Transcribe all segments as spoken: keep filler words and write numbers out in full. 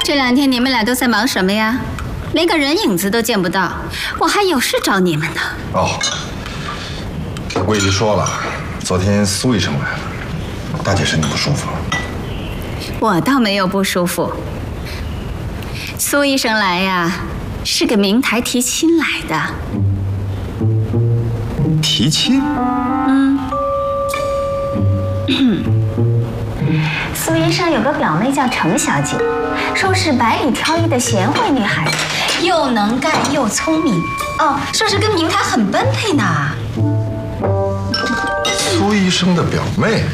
这两天你们俩都在忙什么呀？连个人影子都见不到，我还有事找你们呢。 哦，桂姨说了，昨天苏医生来了，大姐身体不舒服。 我倒没有不舒服。苏医生来呀，是个明台提亲来的。 提亲？ 嗯。苏医生有个表妹叫程小姐，说是百里挑一的贤惠女孩，又能干又聪明。哦，说是跟明台很般配呢。 苏医生的表妹，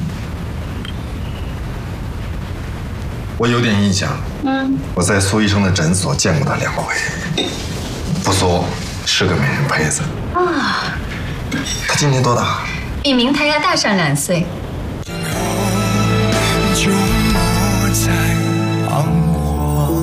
我有点印象。嗯，我在苏医生的诊所见过她两回。不说是个美人胚子啊。她今年多大？ 比明台要大上两岁。就莫再彷徨。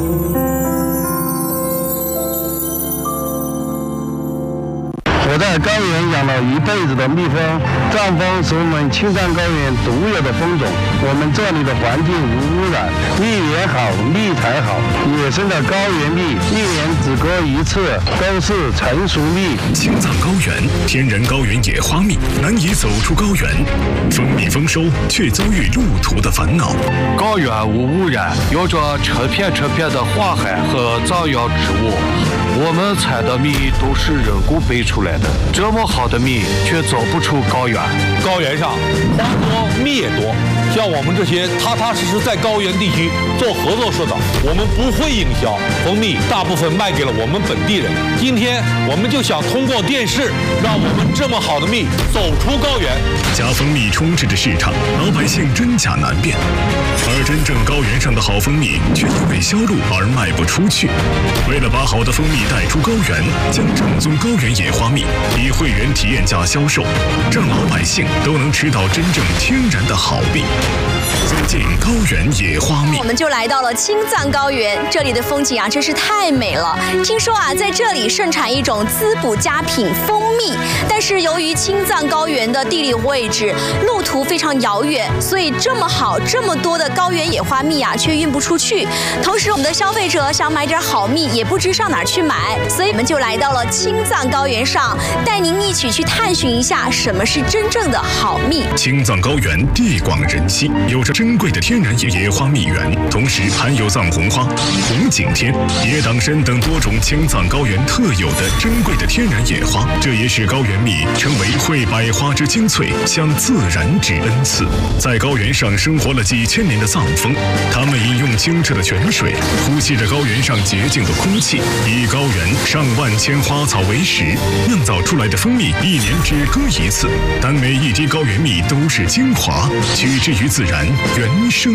我在高原养了一辈子的蜜蜂，藏蜂是我们青藏高原独有的蜂种。我们这里的环境无污染，蜜源好，蜜才好。野生的高原蜜一年只割一次，都是成熟蜜。 青藏高原天然高原野花蜜难以走出高原，蜂蜜丰收却遭遇路途的烦恼。 高原无污染，有着成片成片的花海和藏药植物。我们采的蜜都是人工培出来的，这么好的蜜却走不出高原。 高原上花多蜜也多，像我们这些踏踏实实在高原地区做合作社的，我们不会营销，蜂蜜大部分卖给了我们本地人。今天我们就想通过电视，让我们这么好的蜜走出高原。 假蜂蜜充斥着市场，老百姓真假难辨，而真正高原上的好蜂蜜却因为销路而卖不出去。为了把好的蜂蜜带出高原，将正宗高原野花蜜以会员体验价销售，让老百姓都能吃到真正天然的好蜜。走进高原野花蜜， 我们就来到了青藏高原，这里的风景啊真是太美了。听说啊，在这里盛产一种滋补佳品蜂蜜，但是由于青藏高原的地理位置、路途非常遥远，所以这么好、这么多的高原野花蜜啊，却运不出去。同时，我们的消费者想买点好蜜，也不知上哪儿去买，所以我们就来到了青藏高原上，带您一起去探寻一下什么是真正的好蜜。 青藏高原地广人稀，有着珍贵的天然野花蜜源，同时含有藏红花、红景天、野党参等多种青藏高原特有的珍贵的天然野花，这也使高原蜜成为会百花之精粹，向自然之恩赐。在高原上生活了几千年的藏蜂，他们饮用清澈的泉水，呼吸着高原上洁净的空气，以高原上万千花草为食，酿造出来的蜂蜜一年只割一次，但每一滴高原蜜都是精华，取之于自然，原生